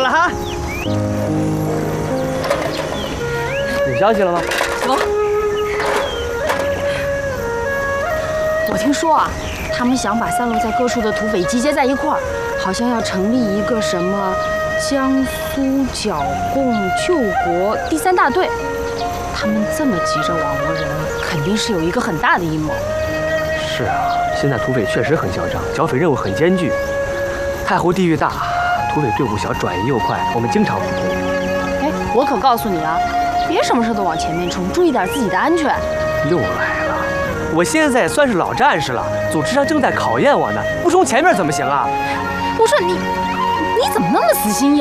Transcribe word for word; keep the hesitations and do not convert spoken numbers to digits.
了哈。有消息了吗？ 什么？我听说啊，他们想把散落在各处的土匪集结在一块儿，好像要成立一个什么江苏剿共救国第三大队。他们这么急着网罗人，肯定是有一个很大的阴谋。 是啊，现在土匪确实很嚣张，剿匪任务很艰巨。太湖地域大，土匪队伍小，转移又快，我们经常不通。 哎，我可告诉你啊，别什么事都往前面冲，注意点自己的安全。 又来了，我现在也算是老战士了，组织上正在考验我呢，不冲前面怎么行啊？ 我说你，你怎么那么死心眼？